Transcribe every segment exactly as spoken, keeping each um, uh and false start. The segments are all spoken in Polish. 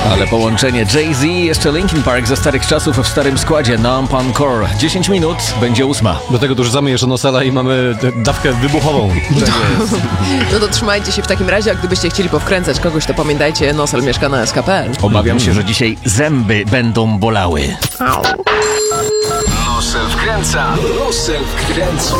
Ale połączenie Jay-Z i jeszcze Linkin Park ze starych czasów w starym składzie. Numb Encore. dziesięć minut, będzie ósma. Do tego dorzucamy jeszcze Nosela i mamy dawkę wybuchową. Tak jest. No to trzymajcie się w takim razie, a gdybyście chcieli powkręcać kogoś, to pamiętajcie, Nosel mieszka na S K P L. Obawiam się, że dzisiaj zęby będą bolały. Nosel wkręca, Nosel wkręca.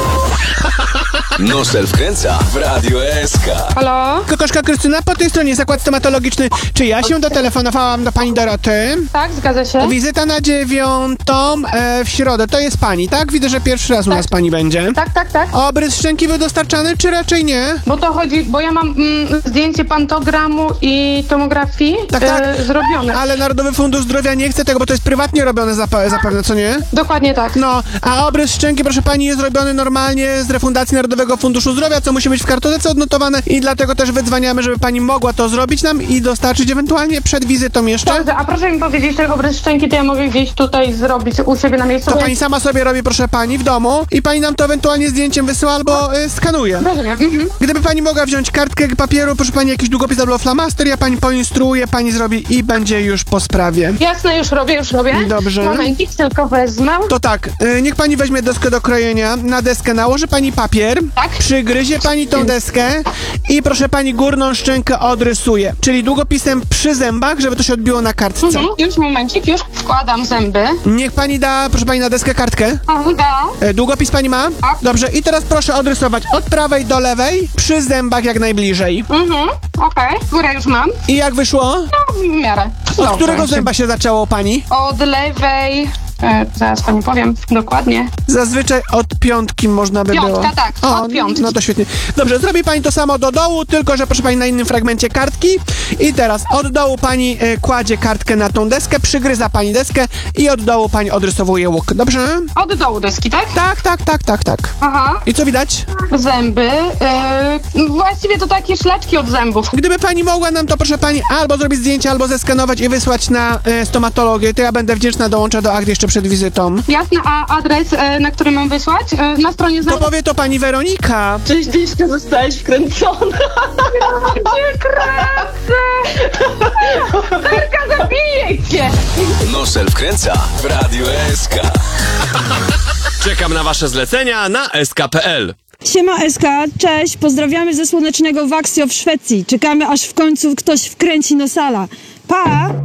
Nosel wkręca w Radio S K. Halo? Kokoszka Krystyna, po tej stronie zakład stomatologiczny. Czy ja się dotelefonowałam do pani Doroty? Tak, zgadza się. Wizyta na dziewiątą e, w środę. To jest pani, tak? Widzę, że pierwszy raz u nas pani będzie. Tak, tak, tak. Obrys szczęki był dostarczany, czy raczej nie? Bo to chodzi, bo ja mam mm, zdjęcie pantogramu i tomografii Tak, tak. e, zrobione. Ale Narodowy Fundusz Zdrowia nie chce tego, bo to jest prywatnie robione zap- zapewne, co nie? Dokładnie tak. No, a obrys szczęki, proszę pani, jest robiony normalnie z refundacji Narodowego Funduszu Zdrowia, co musi być w kartotece odnotowane i dlatego też wydzwaniamy, żeby pani mogła to zrobić nam i dostarczyć ewentualnie przed wizytą jeszcze. Dobrze, a proszę mi powiedzieć, ten obrys szczęki to ja mogę gdzieś tutaj zrobić u siebie na miejscu? To pani sama sobie robi, proszę pani, w domu i pani nam to ewentualnie zdjęciem wysyła albo y, skanuje. Rozumiem. Mhm. Gdyby pani mogła wziąć kartkę papieru, proszę pani, jakiś długopis albo flamaster, ja pani poinstruuję, pani zrobi i będzie już po sprawie. Jasne, już robię, już robię. Dobrze. Momencik, tylko wezmę. To tak, y, niech pani weźmie deskę do krojenia, na deskę nałoży pani papier, Tak. przygryzie pani tą deskę i proszę pani górną szczękę odrysuje, czyli długopisem przy zębach, żeby to się odbiło na kartce. Mhm. Już momencik, już wkładam zęby. Niech pani da, proszę pani, na deskę kartkę. O, da. E, Długopis pani ma? Tak. Dobrze, i teraz proszę odrysować od prawej do lewej, przy zębach jak najbliżej. Mhm, okej. Górę już mam. I jak wyszło? No, w miarę. Od Dobrze. którego zęba się zaczęło pani? Od lewej... E, zaraz pani powiem dokładnie. Zazwyczaj od piątki można by Piątka, było. tak, od piątki. No to świetnie. Dobrze, zrobi pani to samo do dołu, tylko że proszę pani na innym fragmencie kartki. I teraz od dołu pani e, kładzie kartkę na tą deskę, przygryza pani deskę i od dołu pani odrysowuje łuk. Dobrze? Od dołu deski, tak? Tak, tak, tak, tak, tak. Aha. I co widać? Zęby. E, właściwie to takie szlaczki od zębów. Gdyby pani mogła nam to, proszę pani, albo zrobić zdjęcie, albo zeskanować i wysłać na e, stomatologię, to ja będę wdzięczna, dołączę do akt jeszcze przed wizytą. Jasne, a adres, e, na który mam wysłać? E, na stronie To znajdę... powie to pani Weronika. Cześć, Dyszka, zostałeś wkręcona. Cię kręcę! Cyrka, zabiję cię! Nosel wkręca w Radio S K. Czekam na wasze zlecenia na S K kropka P L. Siema S K, cześć, pozdrawiamy ze słonecznego Vaxio w Szwecji. Czekamy aż w końcu ktoś wkręci Nosala. Pa!